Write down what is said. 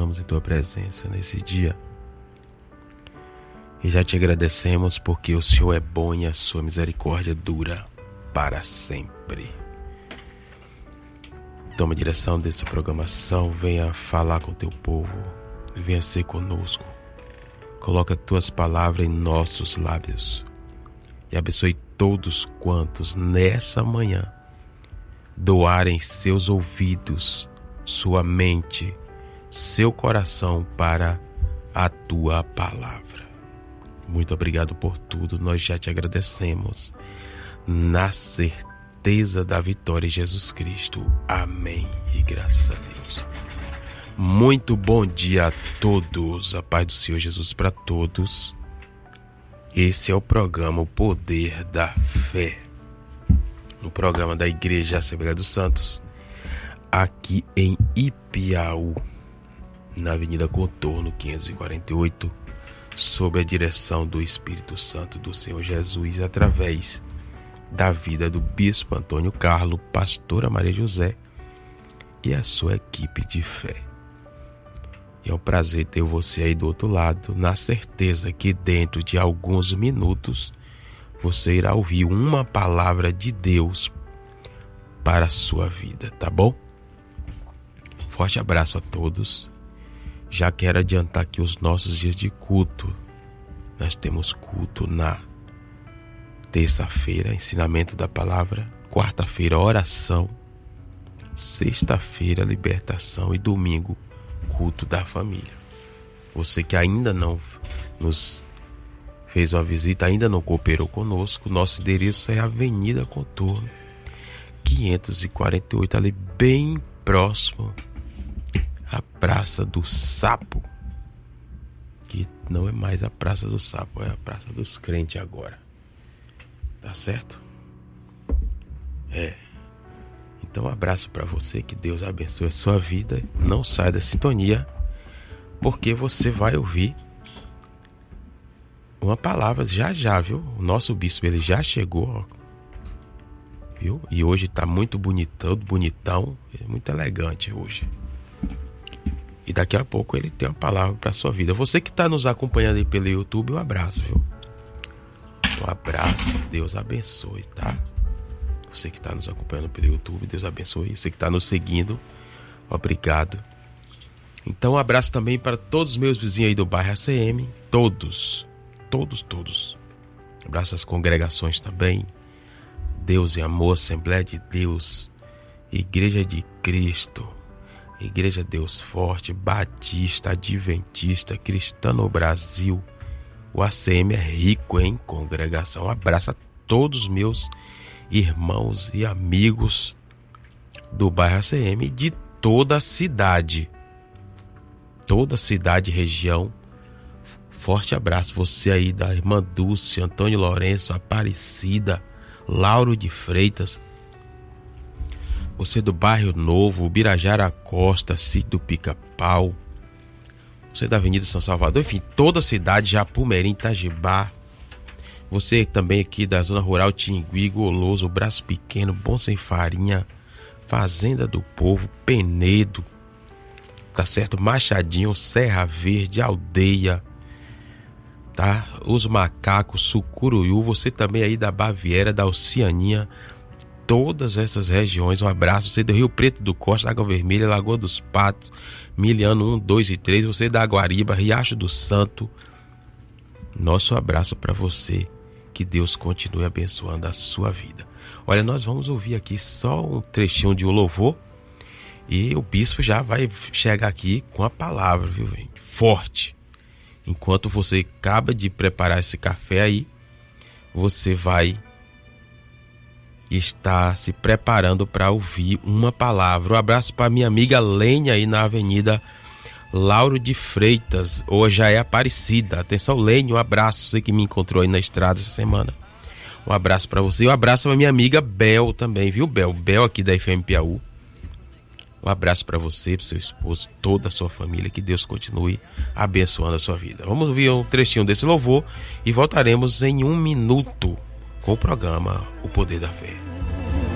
estamos em Tua presença nesse dia. E já te agradecemos porque o Senhor é bom e a sua misericórdia dura para sempre. Toma a direção dessa programação, venha falar com o teu povo, venha ser conosco. Coloca tuas palavras em nossos lábios e abençoe todos quantos nessa manhã doarem seus ouvidos, sua mente, seu coração para a tua palavra. Muito obrigado por tudo, nós já te agradecemos, na certeza da vitória em Jesus Cristo. Amém e graças a Deus. Muito bom dia a todos, a paz do Senhor Jesus para todos. Esse é o programa O Poder da Fé, um programa da Igreja Assembleia dos Santos, aqui em Ipiaú, na Avenida Contorno 548, sob a direção do Espírito Santo do Senhor Jesus, através da vida do Bispo Antônio Carlos, Pastora Maria José e a sua equipe de fé. E é um prazer ter você aí do outro lado, na certeza que dentro de alguns minutos você irá ouvir uma palavra de Deus para a sua vida, tá bom? Forte abraço a todos. Já quero adiantar aqui os nossos dias de culto. Nós temos culto na terça-feira, ensinamento da palavra. Quarta-feira, oração. Sexta-feira, libertação. E domingo, culto da família. Você que ainda não nos fez uma visita, ainda não cooperou conosco, nosso endereço é Avenida Contorno 548, ali bem próximo a Praça do Sapo, que não é mais a Praça do Sapo, é a Praça dos Crentes agora, tá certo? Então um abraço para você, que Deus abençoe a sua vida, não sai da sintonia, porque você vai ouvir uma palavra já, viu? O nosso bispo, ele já chegou, ó, viu? E hoje tá muito bonitão, muito elegante hoje. E daqui a pouco ele tem uma palavra para a sua vida. Você que está nos acompanhando aí pelo YouTube, um abraço, viu? Um abraço, Deus abençoe, tá? Você que está nos acompanhando pelo YouTube, Deus abençoe. Você que está nos seguindo, obrigado. Então um abraço também para todos os meus vizinhos aí do bairro ACM. Todos. Abraço às congregações também. Deus e Amor, Assembleia de Deus, Igreja de Cristo, Igreja Deus Forte, Batista, Adventista, Cristã no Brasil. O ACM é rico em congregação. Um abraço a todos os meus irmãos e amigos do bairro ACM e de toda a cidade. Toda a cidade e região. Forte abraço. Você aí da irmã Dulce, Antônio Lourenço, Aparecida, Lauro de Freitas. Você do Bairro Novo, Ubirajara Costa, Sítio do Pica-Pau. Você da Avenida São Salvador, enfim, toda a cidade, Japumerim, Itajibá. Você também aqui da Zona Rural, Tingui, Goloso, Braço Pequeno, Bom Sem Farinha, Fazenda do Povo, Penedo, tá certo? Machadinho, Serra Verde, Aldeia, tá? Os Macacos, Sucuruiú. Você também aí da Baviera, da Oceania, todas essas regiões, um abraço. Você do Rio Preto do Costa, Água Vermelha, Lagoa dos Patos, Miliano 1, 2 e 3, você da Guariba, Riacho do Santo, nosso abraço para você, que Deus continue abençoando a sua vida. Olha, nós vamos ouvir aqui só um trechinho de um louvor e o bispo já vai chegar aqui com a palavra, viu, gente? Forte. Enquanto você acaba de preparar esse café aí, você vai está se preparando para ouvir uma palavra. Um abraço para minha amiga Lênia aí na Avenida Lauro de Freitas, hoje já é Aparecida. Atenção, Lênia, um abraço, você que me encontrou aí na estrada essa semana. Um abraço para você, um abraço para minha amiga Bel também, viu, Bel? Bel aqui da FM Piauí. Um abraço para você, para seu esposo, toda a sua família, que Deus continue abençoando a sua vida. Vamos ouvir um trechinho desse louvor e voltaremos em um minuto com o programa O Poder da Fé.